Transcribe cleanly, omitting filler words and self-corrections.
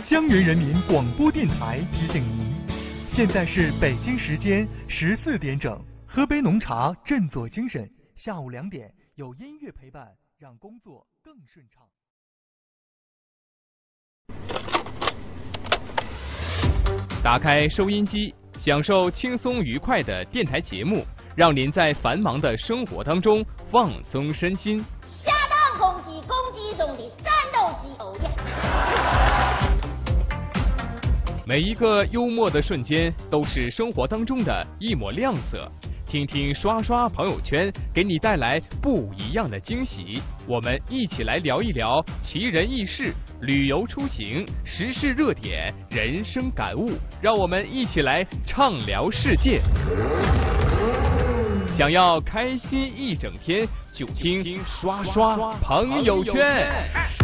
江源人民广播电台提醒您，现在是北京时间14点整，喝杯浓茶，振作精神。下午2点有音乐陪伴，让工作更顺畅。 打开收音机，享受轻松愉快的电台节目，让您在繁忙的生活当中放松身心。 下当公鸡，公鸡中的战斗机，哦耶！ 每一个幽默的瞬间，都是生活当中的一抹亮色。听听刷刷朋友圈，给你带来不一样的惊喜。我们一起来聊一聊奇人异事、旅游出行、时事热点、人生感悟，让我们一起来畅聊世界。想要开心一整天，就听刷刷朋友圈。